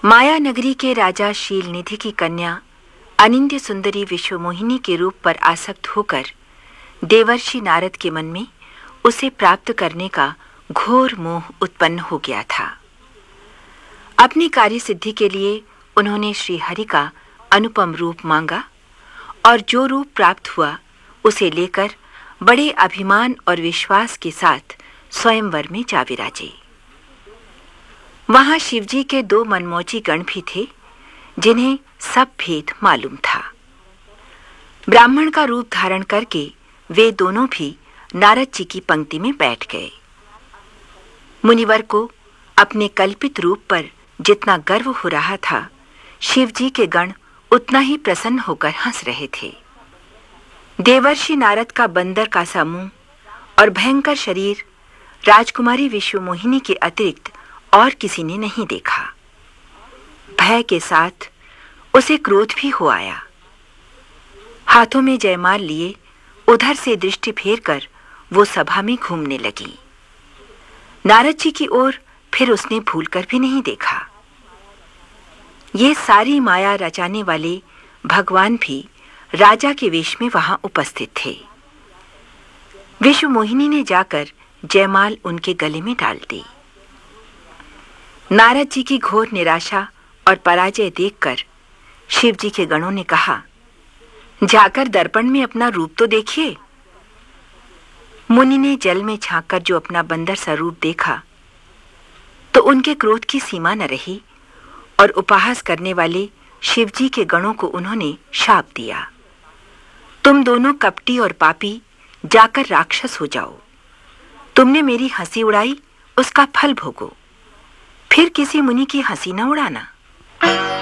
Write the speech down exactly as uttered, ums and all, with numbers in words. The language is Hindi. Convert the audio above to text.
माया नगरी के राजा शीलनिधि की कन्या अनिंद्य सुंदरी विश्वमोहिनी के रूप पर आसक्त होकर देवर्षि नारद के मन में उसे प्राप्त करने का घोर मोह उत्पन्न हो गया था। अपनी कार्य सिद्धि के लिए उन्होंने श्री हरि का अनुपम रूप मांगा और जो रूप प्राप्त हुआ उसे लेकर बड़े अभिमान और विश्वास के साथ स्वयंवर में जा विराजे। वहां शिवजी के दो मनमोजी गण भी थे जिन्हें सब भेद मालूम था। ब्राह्मण का रूप धारण करके वे दोनों भी नारद जी की पंक्ति में बैठ गए। मुनिवर को अपने कल्पित रूप पर जितना गर्व हो रहा था, शिवजी के गण उतना ही प्रसन्न होकर हंस रहे थे। देवर्षि नारद का बंदर का सा मुंह और भयंकर शरीर राजकुमारी विश्वमोहिनी के अतिरिक्त और किसी ने नहीं देखा। भय के साथ उसे क्रोध भी हो आया। हाथों में जयमाल लिए उधर से दृष्टि फेरकर वो सभा में घूमने लगी। नारद जी की ओर फिर उसने भूलकर भी नहीं देखा। ये सारी माया रचाने वाले भगवान भी राजा के वेश में वहां उपस्थित थे। विश्वमोहिनी ने जाकर जयमाल उनके गले में डाल दी। नारद जी की घोर निराशा और पराजय देखकर शिवजी के गणों ने कहा, जाकर दर्पण में अपना रूप तो देखिए। मुनि ने जल में झांककर जो अपना बंदर सा रूप देखा तो उनके क्रोध की सीमा न रही और उपहास करने वाले शिवजी के गणों को उन्होंने शाप दिया, तुम दोनों कपटी और पापी जाकर राक्षस हो जाओ। तुमने मेरी हंसी उड़ाई, उसका फल भोगो। फिर किसी मुनि की हंसी न उड़ाना।